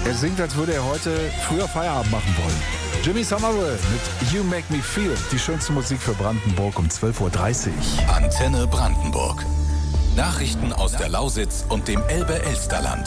Er singt, als würde er heute früher Feierabend machen wollen. Jimmy Somerville mit You Make Me Feel. Die schönste Musik für Brandenburg um 12.30 Uhr. Antenne Brandenburg. Nachrichten aus der Lausitz und dem Elbe-Elsterland.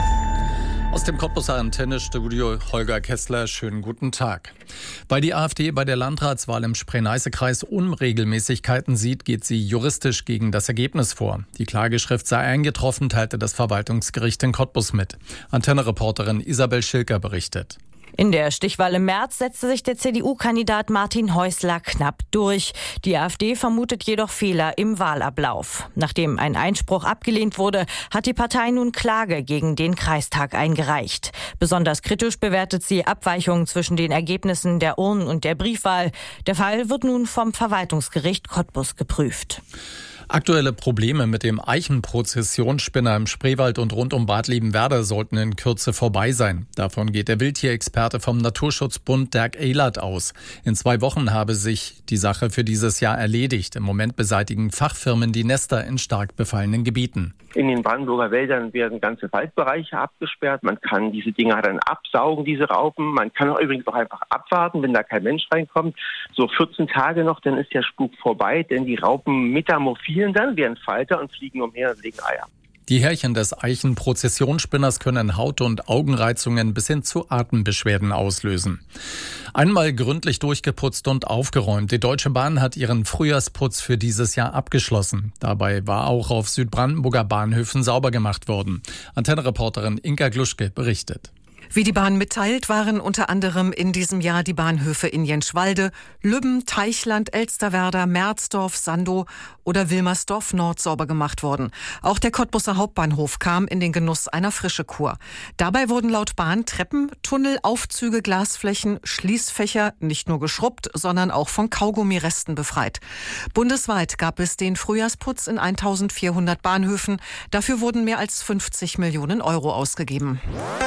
Aus dem Cottbuser Antennestudio Holger Kessler, schönen guten Tag. Weil die AfD bei der Landratswahl im Spree-Neiße-Kreis Unregelmäßigkeiten sieht, geht sie juristisch gegen das Ergebnis vor. Die Klageschrift sei eingetroffen, teilte das Verwaltungsgericht in Cottbus mit. Antenne-Reporterin Isabel Schilker berichtet. In der Stichwahl im März setzte sich der CDU-Kandidat Martin Häusler knapp durch. Die AfD vermutet jedoch Fehler im Wahlablauf. Nachdem ein Einspruch abgelehnt wurde, hat die Partei nun Klage gegen den Kreistag eingereicht. Besonders kritisch bewertet sie Abweichungen zwischen den Ergebnissen der Urnen- und der Briefwahl. Der Fall wird nun vom Verwaltungsgericht Cottbus geprüft. Aktuelle Probleme mit dem Eichenprozessionsspinner im Spreewald und rund um Bad Liebenwerda sollten in Kürze vorbei sein. Davon geht der Wildtierexperte vom Naturschutzbund Dirk Ehlert aus. In 2 Wochen habe sich die Sache für dieses Jahr erledigt. Im Moment beseitigen Fachfirmen die Nester in stark befallenen Gebieten. In den Brandenburger Wäldern werden ganze Waldbereiche abgesperrt. Man kann diese Dinger dann absaugen, diese Raupen. Man kann auch übrigens auch einfach abwarten, wenn da kein Mensch reinkommt. So 14 Tage noch, dann ist der Spuk vorbei, denn die Raupen metamorphieren dann, werden Falter und fliegen umher und legen Eier. Die Härchen des Eichenprozessionsspinners können Haut- und Augenreizungen bis hin zu Atembeschwerden auslösen. Einmal gründlich durchgeputzt und aufgeräumt. Die Deutsche Bahn hat ihren Frühjahrsputz für dieses Jahr abgeschlossen. Dabei war auch auf Südbrandenburger Bahnhöfen sauber gemacht worden. Antenne-Reporterin Inka Gluschke berichtet. Wie die Bahn mitteilt, waren unter anderem in diesem Jahr die Bahnhöfe in Jenschwalde, Lübben, Teichland, Elsterwerda, Merzdorf, Sandow oder Wilmersdorf Nord sauber gemacht worden. Auch der Cottbuser Hauptbahnhof kam in den Genuss einer Frischekur. Dabei wurden laut Bahn Treppen, Tunnel, Aufzüge, Glasflächen, Schließfächer nicht nur geschrubbt, sondern auch von Kaugummiresten befreit. Bundesweit gab es den Frühjahrsputz in 1400 Bahnhöfen. Dafür wurden mehr als 50 Millionen Euro ausgegeben.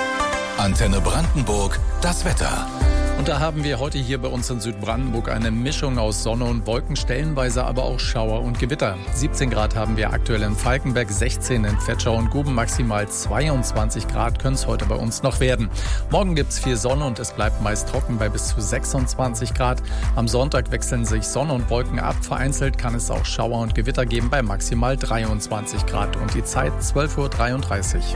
Antenne Brandenburg, das Wetter. Und da haben wir heute hier bei uns in Südbrandenburg eine Mischung aus Sonne und Wolken, stellenweise aber auch Schauer und Gewitter. 17 Grad haben wir aktuell in Falkenberg, 16 in Vetschau und Guben, maximal 22 Grad können es heute bei uns noch werden. Morgen gibt es viel Sonne und es bleibt meist trocken bei bis zu 26 Grad. Am Sonntag wechseln sich Sonne und Wolken ab. Vereinzelt kann es auch Schauer und Gewitter geben bei maximal 23 Grad. Und die Zeit 12.33 Uhr.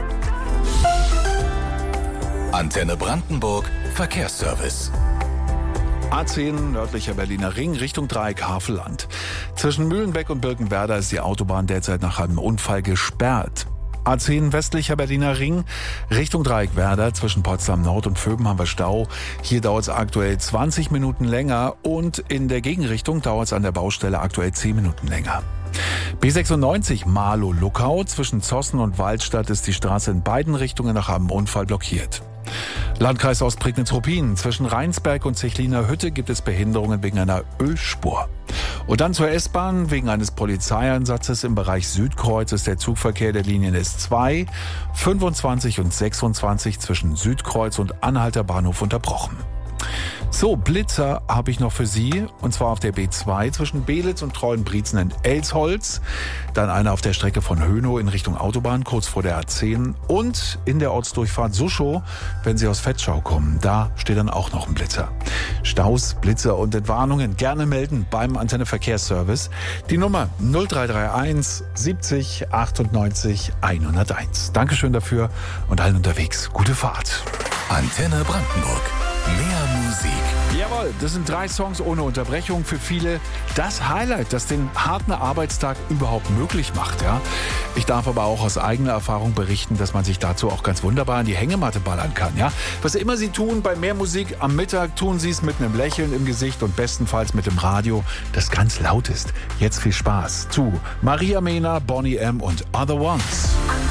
Antenne Brandenburg, Verkehrsservice. A10 nördlicher Berliner Ring Richtung Dreieck Havelland. Zwischen Mühlenbeck und Birkenwerder ist die Autobahn derzeit nach einem Unfall gesperrt. A10 westlicher Berliner Ring Richtung Dreieck Werder. Zwischen Potsdam Nord und Vöben haben wir Stau. Hier dauert es aktuell 20 Minuten länger und in der Gegenrichtung dauert es an der Baustelle aktuell 10 Minuten länger. B96 Marlow-Luckau. Zwischen Zossen und Waldstadt ist die Straße in beiden Richtungen nach einem Unfall blockiert. Landkreis Ostprignitz-Ruppin. Zwischen Rheinsberg und Zechliner Hütte gibt es Behinderungen wegen einer Ölspur. Und dann zur S-Bahn. Wegen eines Polizeieinsatzes im Bereich Südkreuz ist der Zugverkehr der Linien S2, 25 und 26 zwischen Südkreuz und Anhalter Bahnhof unterbrochen. So, Blitzer habe ich noch für Sie, und zwar auf der B2 zwischen Belitz und Treuenbrietzen in Elsholz, dann einer auf der Strecke von Hönow in Richtung Autobahn, kurz vor der A10 und in der Ortsdurchfahrt Suschow, wenn Sie aus Vetschau kommen, da steht dann auch noch ein Blitzer. Staus, Blitzer und Entwarnungen gerne melden beim Antenne Verkehrsservice. Die Nummer 0331 70 98 101. Dankeschön dafür und allen unterwegs. Gute Fahrt. Antenne Brandenburg. Mehr Musik. Jawohl, das sind 3 Songs ohne Unterbrechung. Für viele das Highlight, das den harten Arbeitstag überhaupt möglich macht. Ja? Ich darf aber auch aus eigener Erfahrung berichten, dass man sich dazu auch ganz wunderbar in die Hängematte ballern kann. Ja? Was immer Sie tun bei Mehr Musik am Mittag, tun Sie es mit einem Lächeln im Gesicht und bestenfalls mit dem Radio, das ganz laut ist. Jetzt viel Spaß zu Maria Mena, Bonnie M. und Other Ones.